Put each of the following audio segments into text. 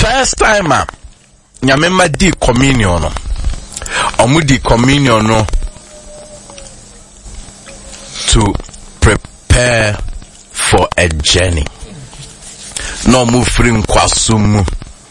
first time nyamema di communion no omu di communion no to prepare for a journey. No move free kwasumu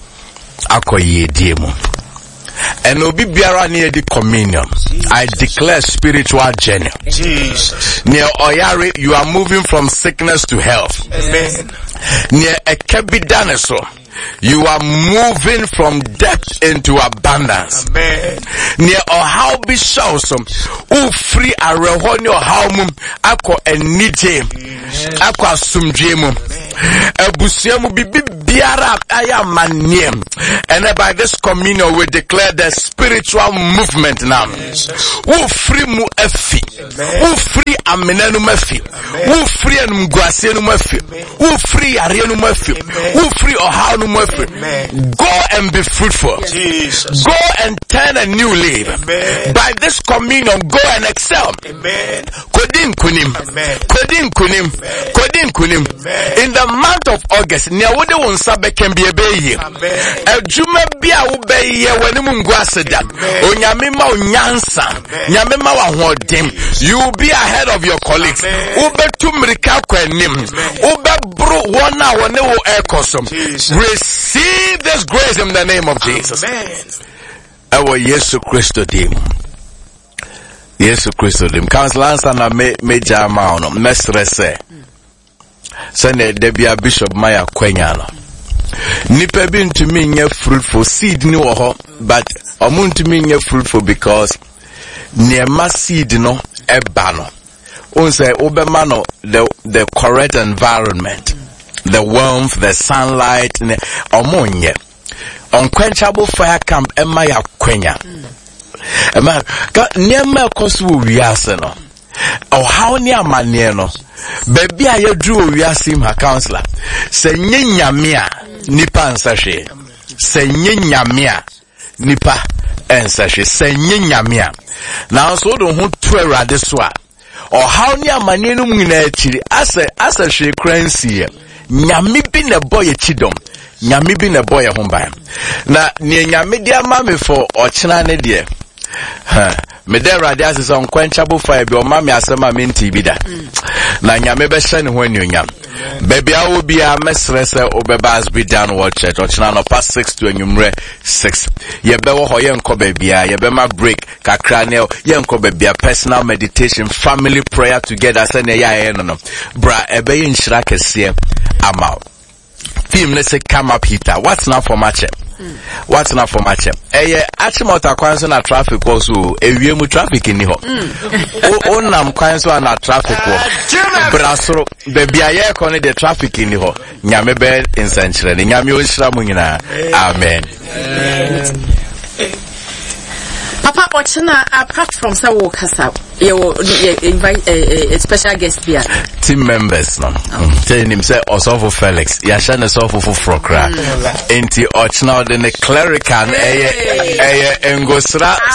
akoyediemu. And obi biara near the communion. I declare spiritual journey. Jesus. Near Oyari, you are moving from sickness to health. Amen. Near Ekebidaneso, you are moving from debt into abundance. Amen. Near Ohau Bishawsum, who free a rehonio haumum, ako enije, ako asumjemu, ebusiemu bibi biara ayamaniem. And by this communion we declare the spiritual movement now. Who free mu efi, who free amenenu mefi, who free enumguasienu mefi, who free arienu mefi, who free ohau. Go and be fruitful. Jesus. Go and turn a new leaf. Amen. By this communion, go and excel. Amen. Kodin kunim. Amen. Kodin kunim. Amen. Kodin kunim. Amen. In the month of August, nyawode wonsabe can be a bayi. Ejuma bia ubeye wenimu ngwaseda. Onyamema onyansa. Nyamema wa hodim. You will be ahead of your colleagues. Ube tumrika kwenim. Ube bro wana wanewo ekosom. Receive this grace in the name of Jesus. Our Yesu Christo dim. Yesu Christo dim. Council answer na major amount. Mesrese. Sene Debia Bishop Maya Kwenyano. Nipe bin to me nye fruitful seed ni woho, but omun to me nye fruitful because niema seed no ebano. Unse obemano the correct environment. The warmth, the sunlight, omonye. Unquenchable fire camp, emma ya kwenya. Emma, niema kosu wiase no. O how ni amane no. Baby aye drew wiase ma counselor. Se nyanyamia nipa nsahwe. Se nyanyamia nipa nsahwe. Se nyanyamia. Na so do hu to erade so a. O how ni amane no mu na akiri asa hwe kransie. Nyame bi na boy chidom. Nyame bi na boy homban. Na ne nyame dia ma me for ochena ne de. Me there radias is unquenchable fire be o ma me asema me nti da. Na nyame be hye ne ho anuonyam. Baby I will be a mesrese obebas be down watch church ochena no past 6 to anwumre 6. Ye be wo ho ye nko babia ye be ma break kakra ne ye nko babia personal meditation family prayer together say ne ya no bra ebe ye nshira kese ama team let's say come up heater what's now for match what's now for match achimota kwanso na traffic also ewiemu traffic ni ho onam kwanso na traffic wo brasoro baby aye ko ne the traffic ni ho nyame be insanchire ne nyame onhira mu nyina amen. Papa Ochina, apart from Sawo Kasa, you invite a special guest here. Team members, no. Telling him say Osofo Felix, Yashana Sofo Frokra. Enti Ochina the clerical Engosra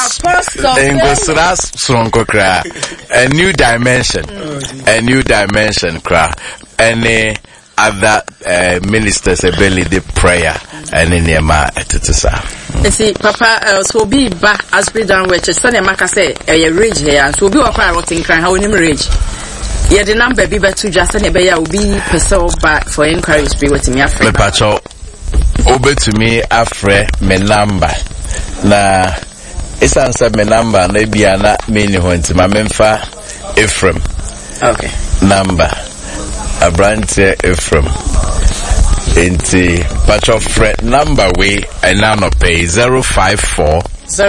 Sronkokra. A new dimension cra. Any other ministers ability the prayer and in Yama etitisa. See, Papa, so be back as we done with Sunday Maka say a rage here, so be a rotting crying how in rage. Yeah, the number be better to just an will be pursued back for inquiries be with me after. Pacho over to me after me number. Na it's answer me number, maybe I'm not meaning when to my memfa Ephraim. Okay. Number. A branch Ephraim. Inti Pacho Fred number we and now no pay 054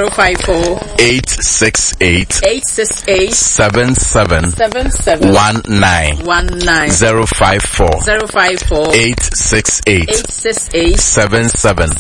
868 77 19 054 868 77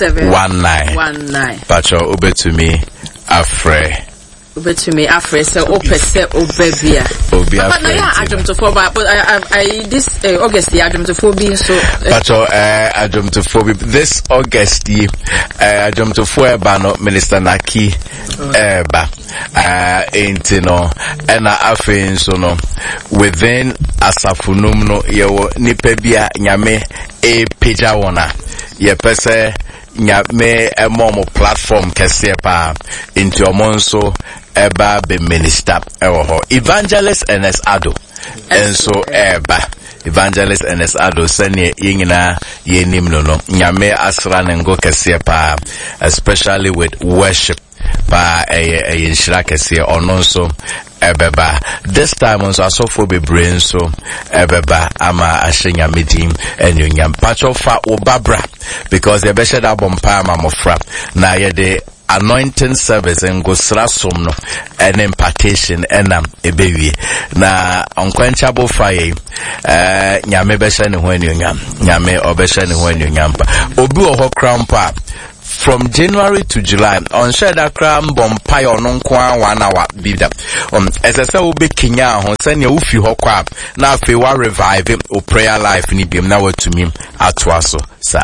19 Pacho ube to me afre to me after so opese obebia but now I jump to for but I this August I jump to for being so but I jump to for this August I jump to for no Minister Naki ba intino and afin so no within asafunum no yewo nipa bia nyame e pagya wona ye pese nyame emo platform kese pa into omonso eba be minister ewo ho Evangelist Ernest Ado enso eba Evangelist Ernest Ado sene yingina yenim no nyame asra nengo kese pa especially with worship pa yinshira kese ononso ebeba this time on asofo be brain so ebeba ama ashenya medim enyunyam pacho fa obabra because the beshed album pa mamofra na ye de anointing service and go srasom no an impartation enam ebewie na uncquenchable fire nyame beshe ne ho enyunyam nyame obeshe ne ho enyunyam obi oho crown pa from January to July on Sheda Cram Bompire on Unkwa 1 hour bida SSL will be Kenya on send you if you hook now if you are reviving or prayer life ni be now to me at waso sir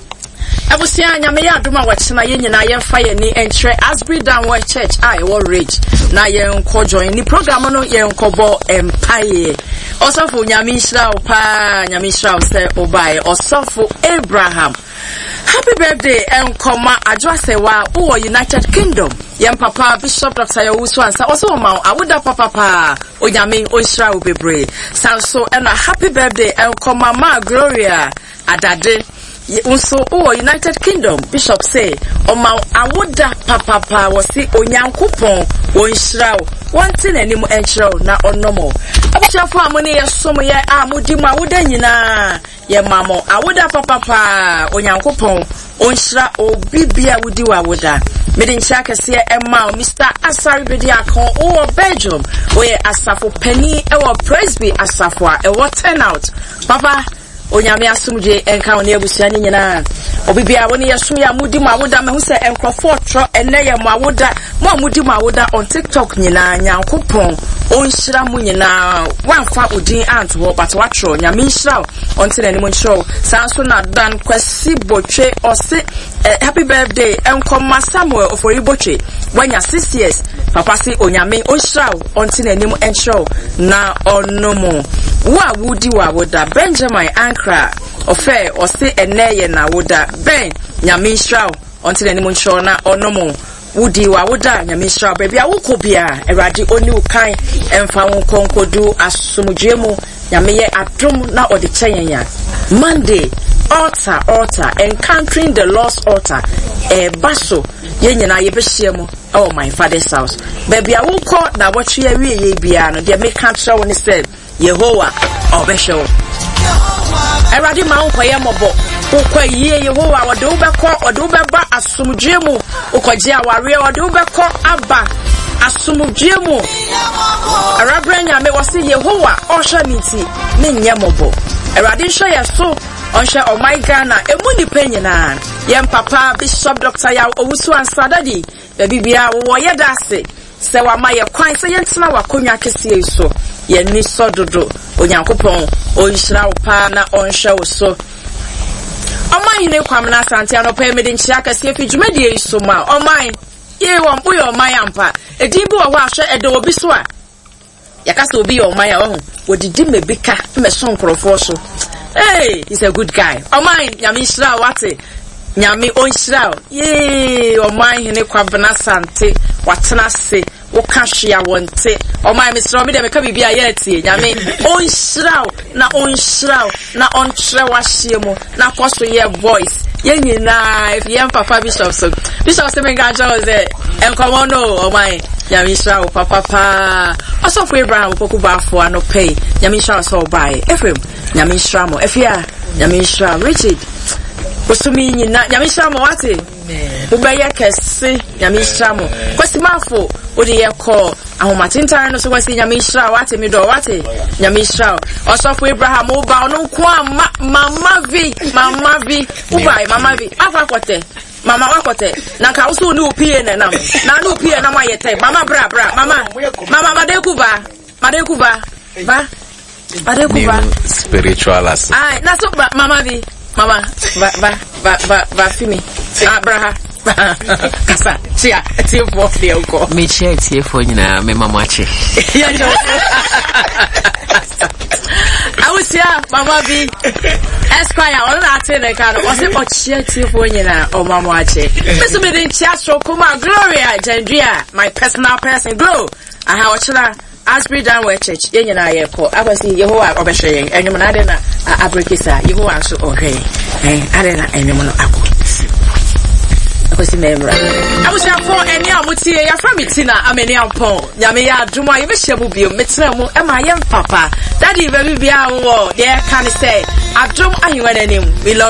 Abusia nyame ya adoma wachina ye nyina ye fire ni entre Asbury Downward Church I will reach na ye nko join ni program no ye nko bo empire osofo nyame hira pa nyame hira se obae osofo Abraham happy birthday enkoma adwasewa wo United Kingdom yem papa Bishop Dr. Yawusu ansa oso ma awoda papa onyame ohira obebre sanso na happy birthday enkoma ma Gloria adade unso United Kingdom Bishop say oma awoda papa wasi onyankopon wonhira wanti nanim enhira na onomo abachafo amone yesomo ye amudi ma awoda nyina ye mamo awoda papa onyankopon onhira obibia wudi wa awoda mede ncha kese emma Mr. Asari bedi akon Belgium oye asafo pani ewo Presby asafo a ewo turnout papa onyame asumje enka woni abusua ni nyina obibia woni yesum ya mudi mawoda mehu se enkrofo tro enne ye mawoda mo mudi mawoda on TikTok nyina nyankopon onhira mu nyina wanfa odin antwo but watro nyame nhira onte nani mo nhira sanso na dan kwasi botwe ose happy birthday enkoma Samuel oforiboche wanya 6 years papa si onyame onhira onte nani mo nhira na onomo wa wudi wa woda Benjamin Ankra ofe ose eneye na woda ben nyame nhira onte nani mo nhira na onomo wudi wa woda nyame nhira baby awukobia erade oni ukan emfa wonkonkodu asomdwemu nyame ye adom na ode kyenya Monday altar encountering the lost altar baso ye nyina ye behyiemu oh my father's house baby awuko na wotwe awie ye bia no de make cancer woni said Yehovah obesho erade ma unkoye mobo ukwaye Yehovah wode ubekọ ode ubeba asomdwemu ukoje aware wode ubekọ aba asomdwemu arabranya me wose Yehovah ohwa miti ne nyemobo erade hwe yeso onhwe oh my Ghana emuni penyina yem papa Bishop Dr. Yawusu ansadadi bibia wo yedase se wa maye kwan se yentina wakonwa kese so ye ni sododo onyankopon onhira wo pa na onhwe wo so oman ne kwamna asante anopa mede nchia kase fi dwumade so ma oman ye wo mpo ye oman ampa edimbi wo ahwe edo obi so a yakasa obi ye oman a ho wodidi mebika meso nkrofo so hey he's a good guy oman nyame hira wate nyame onhira ye oman ne kwamna asante watena se woka hwea wonte oman misro me de meka bibia ye tie nyame onhira na ontre wahye mu na koso ye voice ye nyina if ye papa Bishop so Bishop se menga jose enkomo no oman nyame hira papa osofo Abraham pokubafo anope nyame hira so bai efrem nyame hira mo efia nyame hira Richard osumi nyina nyame hira mo wate ubeye kese nyame hira mo kwasimafo odi ye ko ahomatintan no so kwasi nyame hira wate mi do wate nyame hira osofo Abraham oba no kwa mama vi ubai mama vi afakote mama wakote na ka usu ni upie na nam na ni upie na mayete mama bra mama madekuba ba madekuba spiritual as na so mama vi mama ba fimi abraha Kasa, chia, TF4 Fioko. Me share TF4 nyina me mamache. I was here, Mama B. Esquire, all that in the car was it what share TF4 nyina or mamache. Mr. Midin Chastro Kuma Gloria Gendria, my personal person glow. I have a Asbury Downward Church, Yen and I call. I was in Yehovah Obeshay, and you man, I break his Yehovah so okay, and I didn't anyone. I was in memory. I was here for any amuti, ya from Mitina, I mean, Yampon, Yamia, Juma, you wish you would be a mitzvah, and my young papa. Daddy, baby, be our war, there can say, I don't want you any. We love